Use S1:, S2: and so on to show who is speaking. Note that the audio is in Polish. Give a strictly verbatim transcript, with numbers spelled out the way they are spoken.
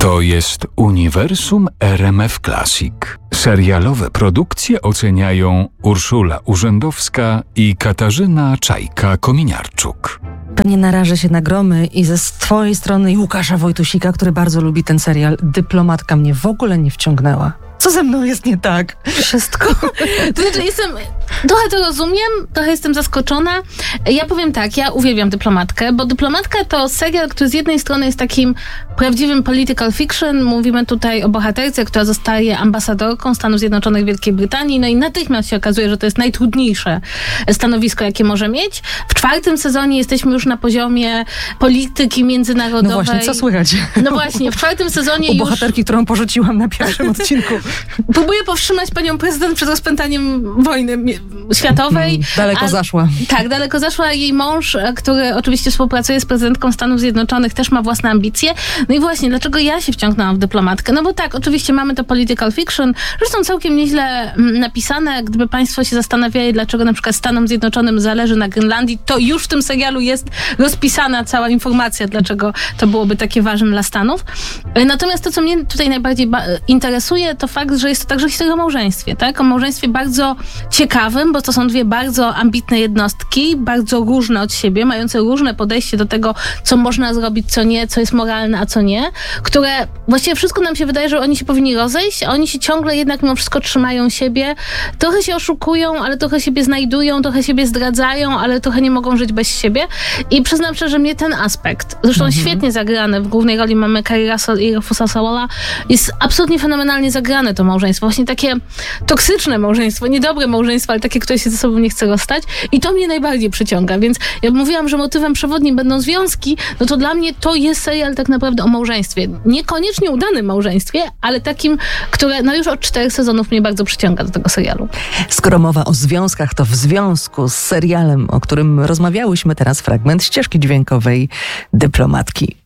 S1: To jest Uniwersum R M F Classic. Serialowe produkcje oceniają Urszula Urzędowska i Katarzyna Czajka-Kominiarczuk.
S2: Pewnie narażę się na gromy i ze twojej strony i Łukasza Wojtusika, który bardzo lubi ten serial. Dyplomatka mnie w ogóle nie wciągnęła. Co ze mną jest nie tak?
S3: Wszystko. To znaczy jestem, trochę to rozumiem, trochę jestem zaskoczona. Ja powiem tak, ja uwielbiam Dyplomatkę, bo Dyplomatka to serial, który z jednej strony jest takim prawdziwym political fiction. Mówimy tutaj o bohaterce, która zostaje ambasadorką Stanów Zjednoczonych w Wielkiej Brytanii, no i natychmiast się okazuje, że to jest najtrudniejsze stanowisko, jakie może mieć. W czwartym sezonie jesteśmy już na poziomie polityki międzynarodowej.
S2: No właśnie, co słychać?
S3: No właśnie, w czwartym sezonie
S2: u
S3: już...
S2: bohaterki, którą porzuciłam na pierwszym odcinku.
S3: Próbuję powstrzymać panią prezydent przed rozpętaniem wojny światowej.
S2: Mm, daleko
S3: a,
S2: zaszła.
S3: Tak, daleko zaszła. Jej mąż, który oczywiście współpracuje z prezydentką Stanów Zjednoczonych, też ma własne ambicje. No i właśnie, dlaczego ja się wciągnęłam w Dyplomatkę? No bo tak, oczywiście mamy to political fiction, zresztą całkiem nieźle napisane. Gdyby państwo się zastanawiali, dlaczego na przykład Stanom Zjednoczonym zależy na Grenlandii, to już w tym serialu jest rozpisana cała informacja, dlaczego to byłoby takie ważne dla Stanów. Natomiast to, co mnie tutaj najbardziej ba- interesuje, to fakt, że jest to także historia o małżeństwie, tak? O małżeństwie bardzo ciekawym, bo to są dwie bardzo ambitne jednostki, bardzo różne od siebie, mające różne podejście do tego, co można zrobić, co nie, co jest moralne, a co nie, które właściwie wszystko nam się wydaje, że oni się powinni rozejść, a oni się ciągle jednak mimo wszystko trzymają siebie, trochę się oszukują, ale trochę siebie znajdują, trochę siebie zdradzają, ale trochę nie mogą żyć bez siebie i przyznam szczerze, że mnie ten aspekt, zresztą mhm. świetnie zagrany, w głównej roli mamy Keri Russell i Rufusa Sewella, jest absolutnie fenomenalnie zagrane to małżeństwo, właśnie takie toksyczne małżeństwo, niedobre małżeństwo, ale takie, które się ze sobą nie chce rozstać i to mnie najbardziej przyciąga, więc jak mówiłam, że motywem przewodnim będą związki, no to dla mnie to jest serial tak naprawdę o małżeństwie. Niekoniecznie udanym małżeństwie, ale takim, które no już od czterech sezonów mnie bardzo przyciąga do tego serialu.
S2: Skoro mowa o związkach, to w związku z serialem, o którym rozmawiałyśmy teraz, fragment ścieżki dźwiękowej Dyplomatki.